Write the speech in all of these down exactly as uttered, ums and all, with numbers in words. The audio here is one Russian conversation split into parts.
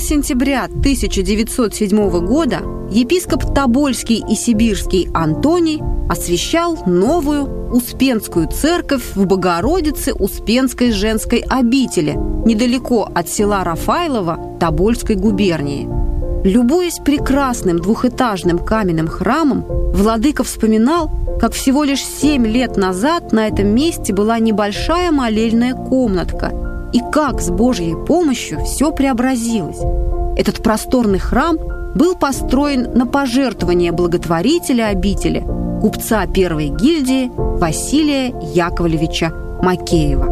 сентября тысяча девятьсот седьмого года епископ Тобольский и Сибирский Антоний освящал новую Успенскую церковь в Богородице Успенской женской обители, недалеко от села Рафайлово Тобольской губернии. Любуясь прекрасным двухэтажным каменным храмом, владыка вспоминал, как всего лишь семь лет назад на этом месте была небольшая молельная комнатка, и как с Божьей помощью все преобразилось. Этот просторный храм был построен на пожертвование благотворителя обители, купца первой гильдии Василия Яковлевича Макеева.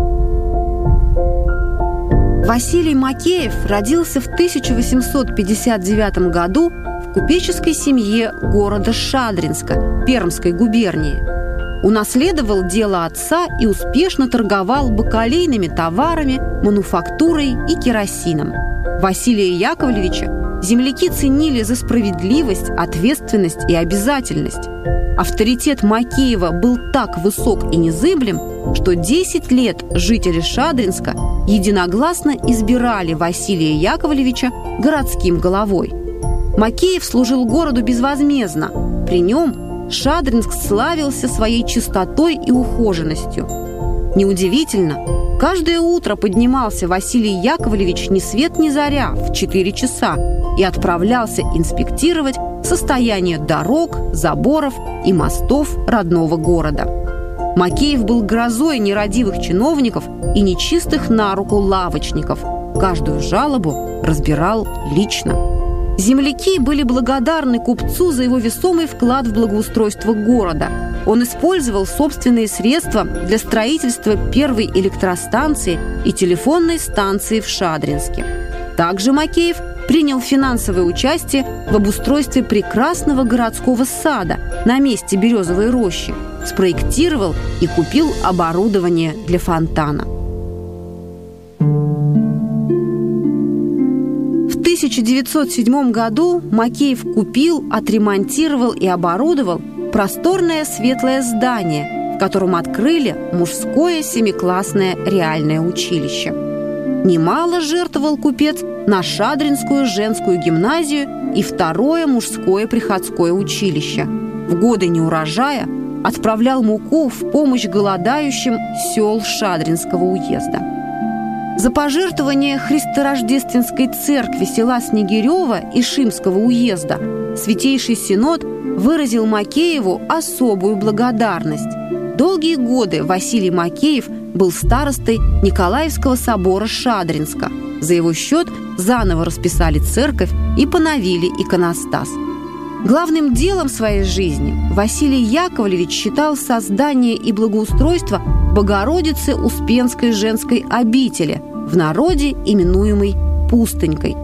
Василий Макеев родился в тысяча восемьсот пятьдесят девятом году в купеческой семье города Шадринска Пермской губернии. Унаследовал дело отца и успешно торговал бакалейными товарами, мануфактурой и керосином. Василия Яковлевича земляки ценили за справедливость, ответственность и обязательность. Авторитет Макеева был так высок и незыблем, что десять лет жители Шадринска единогласно избирали Василия Яковлевича городским головой. Макеев служил городу безвозмездно. При нем Шадринск славился своей чистотой и ухоженностью. Неудивительно, каждое утро поднимался Василий Яковлевич ни свет ни заря в четыре часа и отправлялся инспектировать состояние дорог, заборов и мостов родного города. Макеев был грозой нерадивых чиновников и нечистых на руку лавочников. Каждую жалобу разбирал лично. Земляки были благодарны купцу за его весомый вклад в благоустройство города. Он использовал собственные средства для строительства первой электростанции и телефонной станции в Шадринске. Также Макеев принял финансовое участие в обустройстве прекрасного городского сада на месте Березовой рощи, спроектировал и купил оборудование для фонтана. В тысяча девятьсот седьмом году Макеев купил, отремонтировал и оборудовал просторное светлое здание, в котором открыли мужское семиклассное реальное училище. Немало жертвовал купец на Шадринскую женскую гимназию и второе мужское приходское училище. В годы неурожая отправлял муку в помощь голодающим сел Шадринского уезда. За пожертвование Христорождественской церкви села Снегирева и Шимского уезда Святейший Синод выразил Макееву особую благодарность. Долгие годы Василий Макеев был старостой Николаевского собора Шадринска. За его счет заново расписали церковь и поновили иконостас. Главным делом своей жизни Василий Яковлевич считал создание и благоустройство Богородицы Успенской женской обители, в народе именуемой Пустынькой.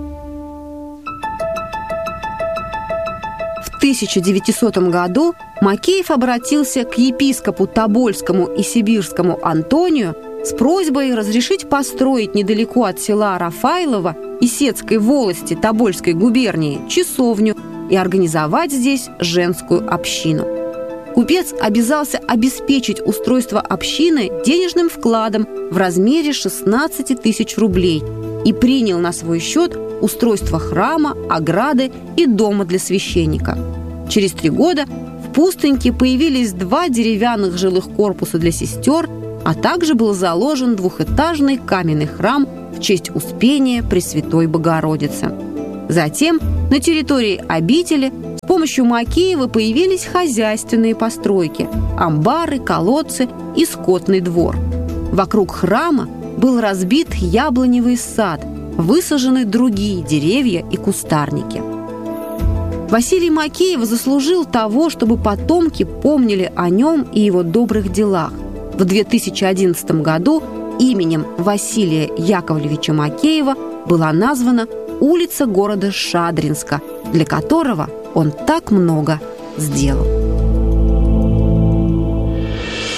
В тысяча девятисотом году Макеев обратился к епископу Тобольскому и Сибирскому Антонию с просьбой разрешить построить недалеко от села Рафайлово Исетской волости Тобольской губернии часовню и организовать здесь женскую общину. Купец обязался обеспечить устройство общины денежным вкладом в размере шестнадцати тысяч рублей и принял на свой счет устройство храма, ограды и дома для священника. Через три года в Пустыньке появились два деревянных жилых корпуса для сестер, а также был заложен двухэтажный каменный храм в честь Успения Пресвятой Богородицы. Затем на территории обители с помощью Макеева появились хозяйственные постройки – амбары, колодцы и скотный двор. Вокруг храма был разбит яблоневый сад, высажены другие деревья и кустарники. Василий Макеев заслужил того, чтобы потомки помнили о нем и его добрых делах. В две тысячи одиннадцатом году именем Василия Яковлевича Макеева была названа улица города Шадринска, для которого он так много сделал.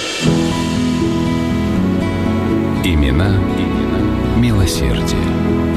Имена, имена милосердия.